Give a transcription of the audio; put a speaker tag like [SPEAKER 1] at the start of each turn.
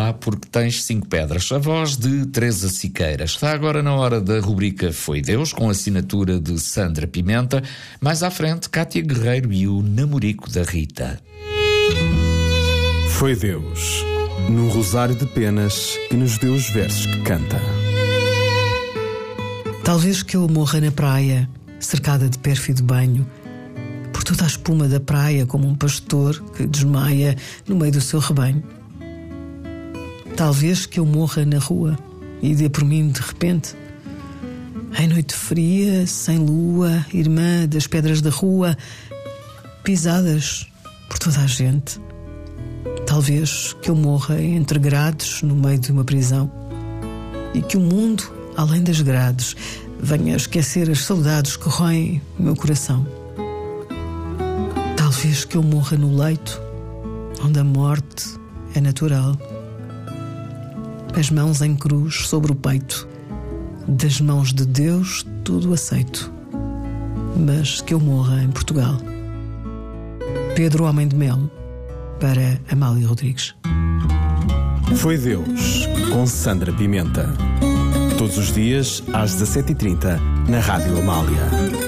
[SPEAKER 1] lá porque tens 5 pedras. A voz de Teresa Siqueira. Está agora na hora da rubrica Foi Deus, com assinatura de Sandra Pimenta. Mais à frente, Cátia Guerreiro e o namorico da Rita.
[SPEAKER 2] Foi Deus, num rosário de penas, que nos deu os versos que canta.
[SPEAKER 3] Talvez que eu morra na praia, cercada de pérfido banho, por toda a espuma da praia, como um pastor que desmaia no meio do seu rebanho. Talvez que eu morra na rua e dê por mim de repente, em noite fria, sem lua, irmã das pedras da rua, pisadas por toda a gente. Talvez que eu morra entre grades no meio de uma prisão e que o mundo, além das grades, venha esquecer as saudades que roem o meu coração. Talvez que eu morra no leito, onde a morte é natural. As mãos em cruz sobre o peito, das mãos de Deus tudo aceito. Mas que eu morra em Portugal. Pedro Homem de Melo, para Amália Rodrigues.
[SPEAKER 2] Foi Deus, com Sandra Pimenta. Todos os dias, às 17h30, na Rádio Amália.